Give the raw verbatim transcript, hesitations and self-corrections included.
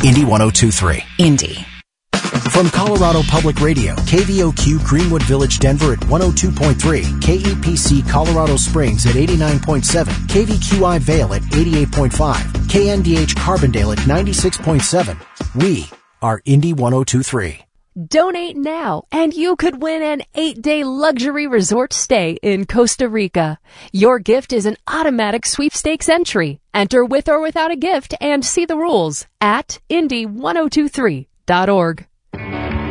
Indy one oh two three. Indy. From Colorado Public Radio, K V O Q Greenwood Village, Denver at one oh two point three, K E P C Colorado Springs at eighty-nine point seven, K V Q I Vail at eighty-eight point five, K N D H Carbondale at ninety-six point seven. We are Indy one oh two three. Donate now, and you could win an eight-day luxury resort stay in Costa Rica. Your gift is an automatic sweepstakes entry. Enter with or without a gift and see the rules at indy ten twenty-three dot org.